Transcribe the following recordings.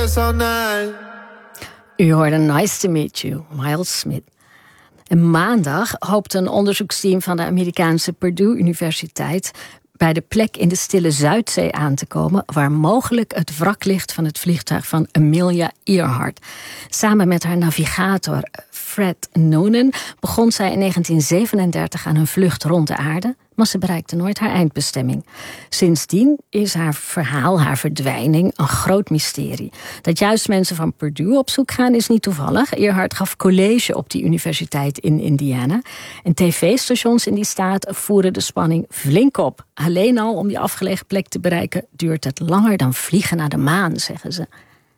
this all night. U hoorde Nice to Meet You, Miles Smith. En maandag hoopt een onderzoeksteam van de Amerikaanse Purdue Universiteit bij de plek in de Stille Zuidzee aan te komen waar mogelijk het wrak ligt van het vliegtuig van Amelia Earhart. Samen met haar navigator Fred Noonan begon zij in 1937 aan een vlucht rond de aarde, maar ze bereikte nooit haar eindbestemming. Sindsdien is haar verhaal, haar verdwijning, een groot mysterie. Dat juist mensen van Purdue op zoek gaan is niet toevallig. Earhart gaf college op die universiteit in Indiana. En tv-stations in die staat voeren de spanning flink op. Alleen al om die afgelegen plek te bereiken duurt het langer dan vliegen naar de maan, zeggen ze.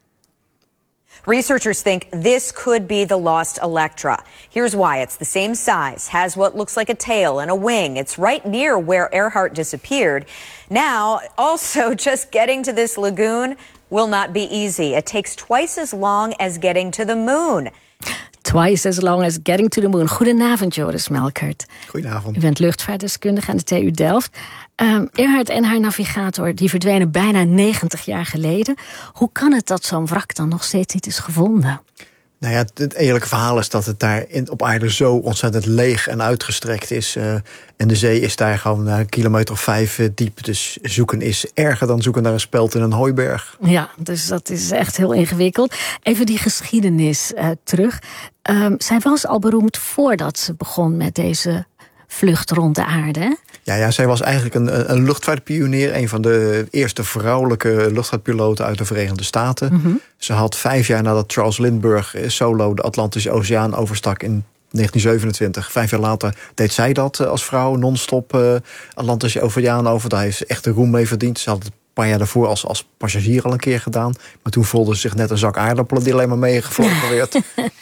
Researchers think this could be the lost Electra. Here's why. It's the same size, has what looks like a tail and a wing. It's right near where Earhart disappeared. Now, also, just getting to this lagoon will not be easy. It takes twice as long as getting to the moon. Twice as long as getting to the moon. Goedenavond, Joris Melkert. Goedenavond. U bent luchtvaartdeskundige aan de TU Delft. Earhart en haar navigator die verdwenen bijna 90 jaar geleden. Hoe kan het dat zo'n wrak dan nog steeds niet is gevonden? Nou ja, het eerlijke verhaal is dat het daar op aarde zo ontzettend leeg en uitgestrekt is. En de zee is daar gewoon een kilometer of 5 diep. Dus zoeken is erger dan zoeken naar een speld in een hooiberg. Ja, dus dat is echt heel ingewikkeld. Even die geschiedenis terug. Zij was al beroemd voordat ze begon met deze vlucht rond de aarde, hè? Ja, zij was eigenlijk een luchtvaartpionier. Een van de eerste vrouwelijke luchtvaartpiloten uit de Verenigde Staten. Mm-hmm. Ze had 5 jaar nadat Charles Lindbergh solo de Atlantische Oceaan overstak in 1927. 5 jaar later deed zij dat als vrouw non-stop Atlantische Oceaan over. Daar heeft ze echt de roem mee verdiend. Ze had het een paar jaar daarvoor als passagier al een keer gedaan. Maar toen voelde ze zich net een zak aardappelen die alleen maar meegevlogen werd.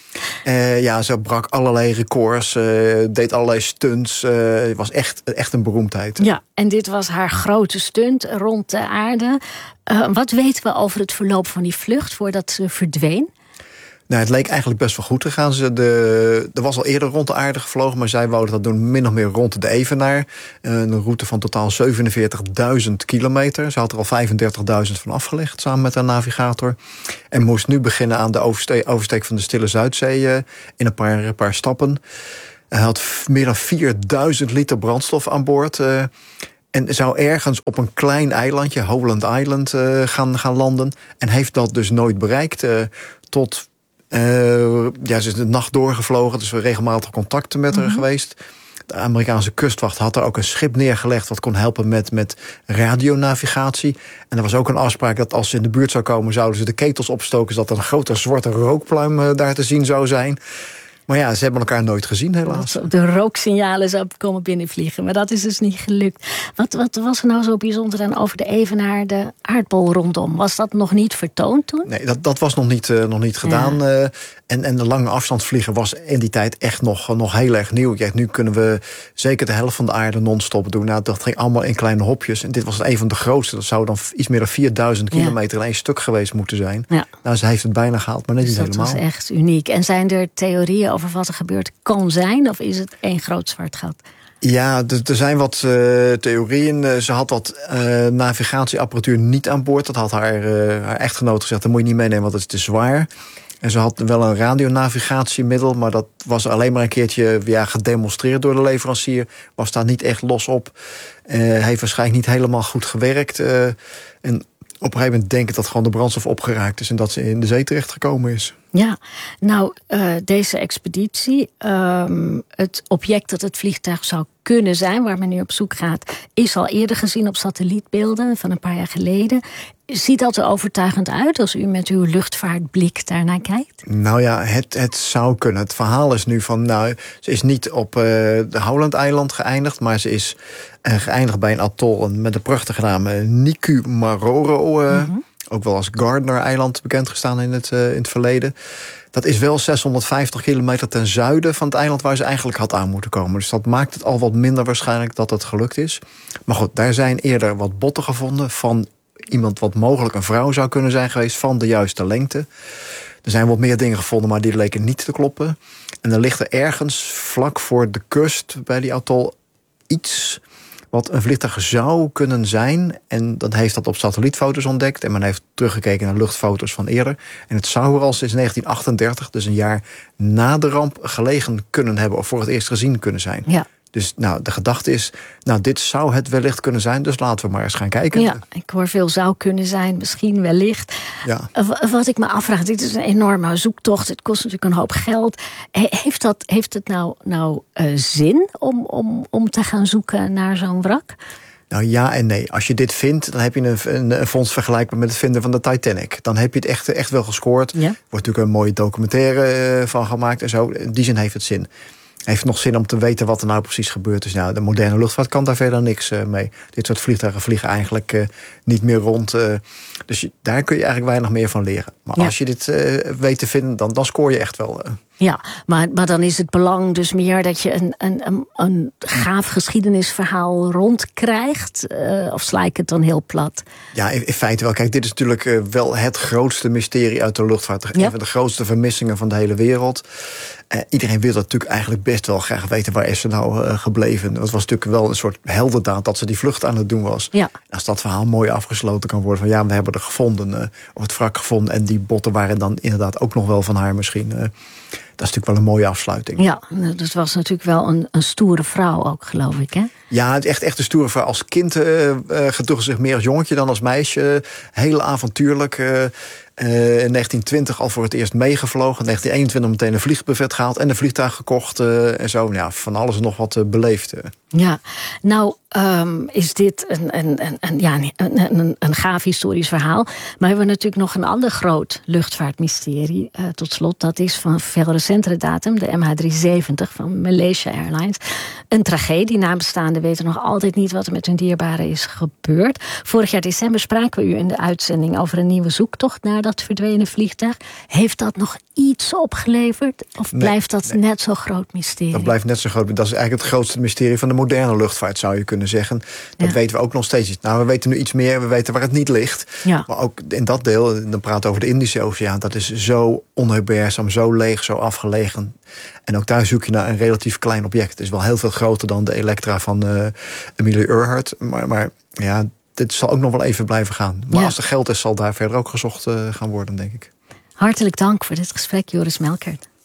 Ze brak allerlei records, deed allerlei stunts. Het was echt een beroemdheid. Ja, en dit was haar grote stunt rond de aarde. Wat weten we over het verloop van die vlucht voordat ze verdween? Nou, het leek eigenlijk best wel goed te gaan. Er was al eerder rond de aarde gevlogen, maar zij wouden dat doen min of meer rond de Evenaar. Een route van totaal 47.000 kilometer. Ze had er al 35.000 van afgelegd, samen met haar navigator. En moest nu beginnen aan de oversteek van de Stille Zuidzee in een paar stappen. Hij had meer dan 4.000 liter brandstof aan boord. En zou ergens op een klein eilandje, Holland Island, gaan landen. En heeft dat dus nooit bereikt tot... ze is de nacht doorgevlogen, dus we regelmatig contacten met haar geweest. De Amerikaanse kustwacht had er ook een schip neergelegd wat kon helpen met radionavigatie. En er was ook een afspraak dat als ze in de buurt zou komen, zouden ze de ketels opstoken, zodat er een grote zwarte rookpluim daar te zien zou zijn. Maar ja, ze hebben elkaar nooit gezien, helaas. De rooksignalen zou komen binnenvliegen, maar dat is dus niet gelukt. Wat was er nou zo bijzonder aan over de Evenaar, de aardbol rondom? Was dat nog niet vertoond toen? Nee, dat was nog niet gedaan. Ja. En de lange afstandsvliegen was in die tijd echt nog heel erg nieuw. Kijk, nu kunnen we zeker de helft van de aarde non-stop doen. Nou, dat ging allemaal in kleine hopjes. En dit was een van de grootste. Dat zou dan iets meer dan 4000 kilometer in één stuk geweest moeten zijn. Ja. Nou, ze heeft het bijna gehaald, maar net niet helemaal. Dat was echt uniek. En zijn er theorieën over wat er gebeurd kan zijn? Of is het één groot zwart gat? Ja, er zijn wat theorieën. Ze had wat navigatieapparatuur niet aan boord. Dat had haar echtgenoot gezegd, dat moet je niet meenemen, want het is te zwaar. En ze had wel een radionavigatiemiddel, maar dat was alleen maar een keertje gedemonstreerd door de leverancier. Was daar niet echt los op. Heeft waarschijnlijk niet helemaal goed gewerkt. En op een gegeven moment denk ik dat gewoon de brandstof opgeraakt is en dat ze in de zee terechtgekomen is. Ja, nou, deze expeditie, het object dat het vliegtuig zou kunnen zijn, waar men nu op zoek gaat, is al eerder gezien op satellietbeelden van een paar jaar geleden. Ziet dat er overtuigend uit als u met uw luchtvaartblik daarnaar kijkt? Nou ja, het zou kunnen. Het verhaal is nu van, ze is niet op de Holland-eiland geëindigd, maar ze is geëindigd bij een atol met de prachtige naam Nikumaroro. Ook wel als Gardner-eiland bekend gestaan in het verleden. Dat is wel 650 kilometer ten zuiden van het eiland waar ze eigenlijk had aan moeten komen. Dus dat maakt het al wat minder waarschijnlijk dat het gelukt is. Maar goed, daar zijn eerder wat botten gevonden van iemand wat mogelijk een vrouw zou kunnen zijn geweest van de juiste lengte. Er zijn wat meer dingen gevonden, maar die leken niet te kloppen. En er ligt er ergens vlak voor de kust bij die atol iets wat een vliegtuig zou kunnen zijn. En dan heeft dat op satellietfoto's ontdekt. En men heeft teruggekeken naar luchtfoto's van eerder. En het zou er al sinds 1938, dus een jaar na de ramp, gelegen kunnen hebben. Of voor het eerst gezien kunnen zijn. Ja. Dus de gedachte is, dit zou het wellicht kunnen zijn. Dus laten we maar eens gaan kijken. Ja, ik hoor veel zou kunnen zijn, misschien wellicht. Ja. Wat ik me afvraag, dit is een enorme zoektocht. Het kost natuurlijk een hoop geld. Heeft het nou zin om te gaan zoeken naar zo'n wrak? Nou ja en nee. Als je dit vindt, dan heb je een fonds vergelijkbaar met het vinden van de Titanic. Dan heb je het echt wel gescoord. Ja. Er wordt natuurlijk een mooie documentaire van gemaakt en zo. In die zin heeft het zin. Heeft het nog zin om te weten wat er nou precies gebeurd is? Nou, de moderne luchtvaart kan daar verder niks mee. Dit soort vliegtuigen vliegen eigenlijk niet meer rond. Dus daar kun je eigenlijk weinig meer van leren. Maar als je dit weet te vinden, dan scoor je echt wel. Ja, maar dan is het belang dus meer dat je een gaaf geschiedenisverhaal rondkrijgt. Of sla ik het dan heel plat? Ja, in feite wel. Kijk, dit is natuurlijk wel het grootste mysterie uit de luchtvaart. Ja. Een van de grootste vermissingen van de hele wereld. Iedereen wil natuurlijk eigenlijk best wel graag weten, waar is ze nou gebleven. Dat was natuurlijk wel een soort heldendaad dat ze die vlucht aan het doen was. Ja. Als dat verhaal mooi afgesloten kan worden van we hebben er gevonden, of het wrak gevonden, en die botten waren dan inderdaad ook nog wel van haar misschien. Dat is natuurlijk wel een mooie afsluiting. Ja, dat was natuurlijk wel een stoere vrouw ook, geloof ik, hè? Ja, het is echt een stoere vrouw. Als kind gedroeg zich meer als jongetje dan als meisje. Heel avontuurlijk. In 1920 al voor het eerst meegevlogen. In 1921 meteen een vliegbuffet gehaald en een vliegtuig gekocht en zo. Ja, van alles en nog wat beleefd. Ja, nou is dit een gaaf historisch verhaal. Maar we hebben natuurlijk nog een ander groot luchtvaartmysterie tot slot. Dat is van veel recentere datum, de MH370 van Malaysia Airlines. Een tragedie. Nabestaanden weten nog altijd niet wat er met hun dierbaren is gebeurd. Vorig jaar december spraken we u in de uitzending over een nieuwe zoektocht naar dat verdwenen vliegtuig. Heeft dat nog iets opgeleverd? Of blijft dat net zo groot mysterie? Dat blijft net zo groot. Dat is eigenlijk het grootste mysterie van de moderne luchtvaart, zou je kunnen zeggen. Dat weten we ook nog steeds niet. Nou, we weten nu iets meer. We weten waar het niet ligt. Ja. Maar ook in dat deel, dan praten we over de Indische Oceaan. Dat is zo onherbergzaam, zo leeg, zo afgelegen. En ook daar zoek je naar een relatief klein object. Het is wel heel veel groter dan de Electra van Amelia Earhart. Maar ja, dit zal ook nog wel even blijven gaan. Maar als er geld is, zal daar verder ook gezocht gaan worden, denk ik. Hartelijk dank voor dit gesprek, Joris Melkert.